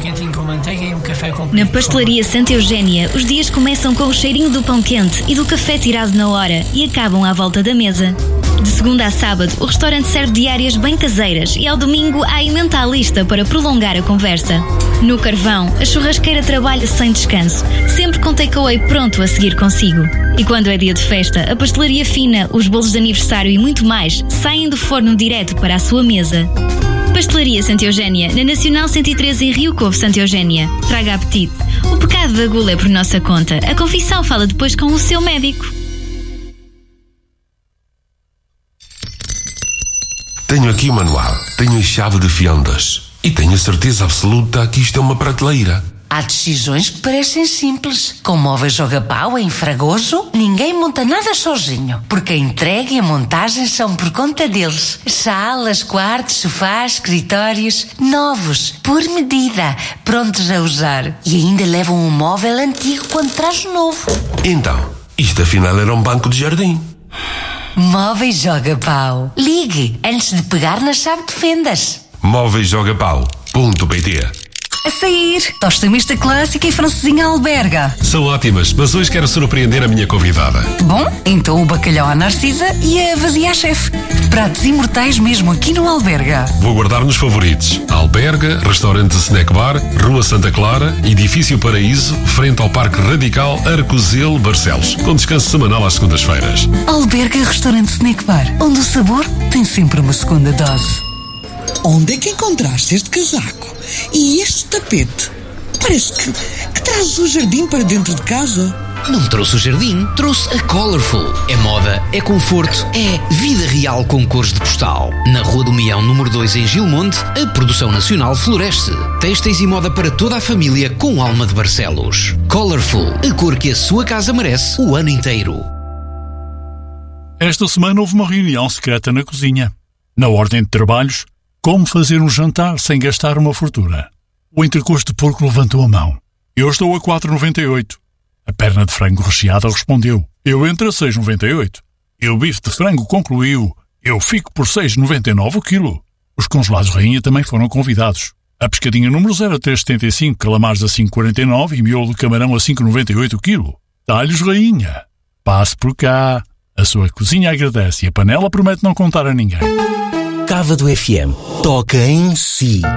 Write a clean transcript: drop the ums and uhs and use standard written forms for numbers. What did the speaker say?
quentinho com manteiga e um café com... Na Pastelaria Santa Eugénia, os dias começam com o cheirinho do pão quente e do café tirado na hora e acabam à volta da mesa. De segunda a sábado, o restaurante serve diárias bem caseiras e ao domingo há emenda à lista para prolongar a conversa. No carvão, a churrasqueira trabalha sem descanso, sempre com takeaway pronto a seguir consigo. E quando é dia de festa, a pastelaria fina, os bolos de aniversário e muito mais saem do forno direto para a sua mesa. Pastelaria Santa Eugénia, na Nacional 113 em Rio Covo, Santa Eugénia. Traga apetite. O pecado da gula é por nossa conta. A confissão fala depois com o seu médico. Tenho aqui o manual, tenho a chave de fendas e tenho a certeza absoluta que isto é uma prateleira. Há decisões que parecem simples. Com Móveis Joga Pau, em Fragoso, ninguém monta nada sozinho, porque a entrega e a montagem são por conta deles. Salas, quartos, sofás, escritórios, novos, por medida, prontos a usar. E ainda levam um móvel antigo quando traz o novo. Então, isto afinal era um banco de jardim. Móveis Joga Pau. Ligue antes de pegar na chave de fendas. Móveisjogapau.pt. A sair, tosta mista clássica e francesinha alberga. São ótimas, mas hoje quero surpreender a minha convidada. Bom, então o bacalhau à Narcisa e a vazia à chefe. Pratos imortais mesmo aqui no Alberga. Vou guardar nos favoritos. Alberga, restaurante Snack Bar, Rua Santa Clara, Edifício Paraíso, frente ao Parque Radical Arcozelo, Barcelos, com descanso semanal às segundas-feiras. Alberga Restaurante Snack Bar, onde o sabor tem sempre uma segunda dose. Onde é que encontraste este casaco? E este tapete? Parece que trazes o jardim para dentro de casa. Não trouxe o jardim, trouxe a Colorful. É moda, é conforto, é vida real com cores de postal. Na Rua do Mião, número 2 em Gilmonte, a produção nacional floresce. Têxteis e moda para toda a família com alma de Barcelos. Colorful, a cor que a sua casa merece o ano inteiro. Esta semana houve uma reunião secreta na cozinha. Na ordem de trabalhos, como fazer um jantar sem gastar uma fortuna. O entrecosto de porco levantou a mão. Eu estou a 4,98. A perna de frango recheada respondeu. Eu entro a 6,98. E o bife de frango concluiu. Eu fico por 6,99 o quilo. Os congelados rainha também foram convidados. A pescadinha número 0 a 3,75, calamares a 5,49 e miolo de camarão a 5,98 o quilo. Talhos rainha. Passe por cá. A sua cozinha agradece e a panela promete não contar a ninguém. Cava do FM. Toca em si.